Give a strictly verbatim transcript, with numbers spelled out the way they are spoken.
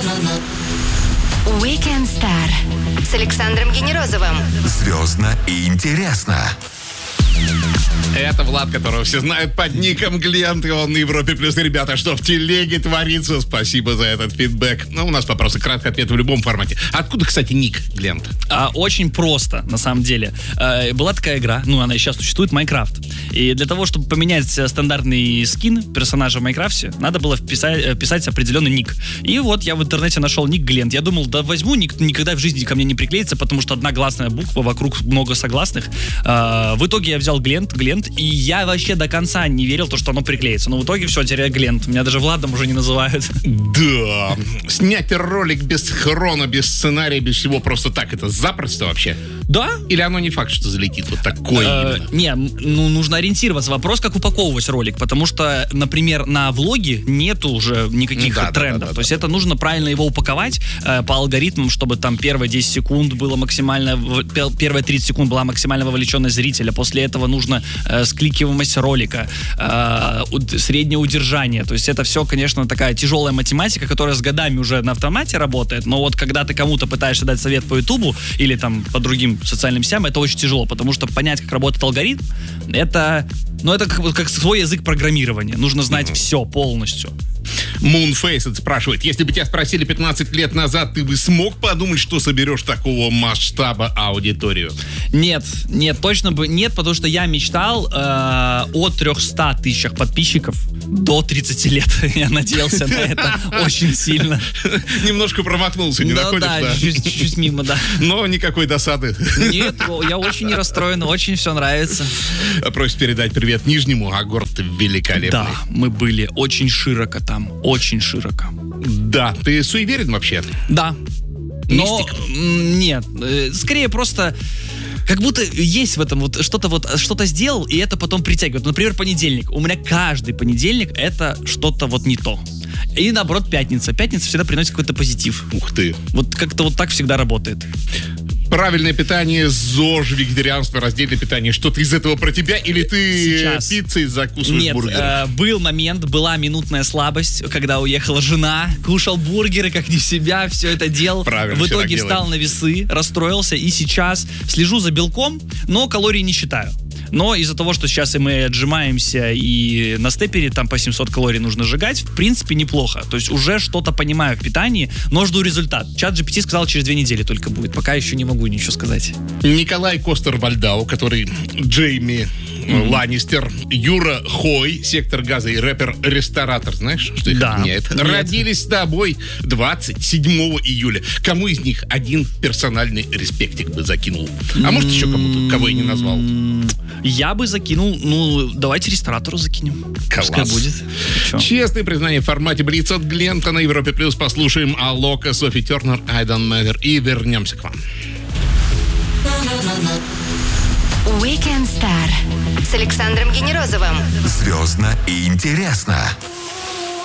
Weekend Star с Александром Генерозовым. Звездно и интересно. Это Влад, которого все знают под ником Глент, и он на Европе Плюс. Ребята, что в телеге творится? Спасибо за этот фидбэк. Ну, у нас вопросы, краткий ответ в любом формате. Откуда, кстати, ник Глент? А, очень просто, на самом деле. А, была такая игра, ну, она и сейчас существует, Майнкрафт. И для того, чтобы поменять стандартный скин персонажа в Майнкрафте, надо было вписать, писать определенный ник. И вот я в интернете нашел ник Глент. Я думал, да возьму, ник никогда в жизни ко мне не приклеится, потому что одна гласная буква, вокруг много согласных. А, в итоге я взял Глент, Глент, и я вообще до конца не верил, то, что оно приклеится. Но в итоге все, теперь я Глент. Меня даже Владом уже не называют. Да. Снять ролик без хрона, без сценария, без всего просто так, это запросто вообще? Да. Или оно не факт, что залетит? Вот такое э, именно. Не, ну нужно ориентироваться. Вопрос, как упаковывать ролик. Потому что, например, на влоге нету уже никаких да, трендов. да, да, да, То есть да. это нужно правильно его упаковать э, по алгоритмам, чтобы там первые десять секунд было максимально, первые тридцать секунд была максимально вовлеченность зрителя. После этого нужно э, скликиваемость ролика, э, среднее удержание. То есть это все, конечно, такая тяжелая математика, которая с годами уже на автомате работает. Но вот когда ты кому-то пытаешься дать совет по Ютубу или там по другим социальным сетям, это очень тяжело, потому что понять, как работает алгоритм, это, ну, это как, как свой язык программирования. Нужно знать mm-hmm. все полностью. Moonface спрашивает, если бы тебя спросили пятнадцать лет назад, ты бы смог подумать, что соберешь такого масштаба аудиторию? Нет, нет, точно бы нет, потому что я мечтал э, о трехстах тысячах подписчиков до тридцати лет. Я надеялся на это очень сильно. Немножко промахнулся, не находишь, да? да, чуть-чуть мимо, да. Но никакой досады. Нет, я очень не расстроен, очень все нравится. Просит передать привет Нижнему, а город великолепный. Да, мы были очень широко там, очень широко. Да, ты суеверен вообще? Да. Но Мистик? Нет, скорее просто как будто есть в этом вот что-то вот что-то сделал, и это потом притягивает. Например, понедельник. У меня каждый понедельник это что-то вот не то. И наоборот, пятница. Пятница всегда приносит какой-то позитив. Ух ты. Вот как-то вот так всегда работает. Правильное питание, ЗОЖ, вегетарианство, раздельное питание. Что-то из этого про тебя? Или ты Сейчас. пиццей закусываешь Нет, бургеры? э, был момент, была минутная слабость, когда уехала жена, кушал бургеры, как не в себя, все это делал. Правильно, в все итоге так встал делаем. на весы, расстроился, и сейчас слежу за белком, но калорий не считаю. Но из-за того, что сейчас и мы отжимаемся, и на степере там по семьсот калорий нужно сжигать, в принципе, неплохо. То есть уже что-то понимаю в питании, но жду результат. Чат джи пи ти сказал, через две недели только будет. Пока еще не могу ничего сказать. Николай Костер-Вальдау, который Джейми mm-hmm. Ланнистер, Юра Хой, Сектор Газа и рэпер-ресторатор. Знаешь, что их да. объединяет? Нет. Родились с тобой двадцать седьмого июля. Кому из них один персональный респектик бы закинул? А может еще кому-то, кого я не назвал? Я бы закинул, ну, давайте ресторатору закинем. Класс. Пускай будет. Че? Честное признание в формате Блиц от Глента на Европе Плюс. Послушаем Алока, Софи Тернер, I Don't Matter и вернемся к вам. Weekend Star с Александром Генерозовым. Звездно и интересно.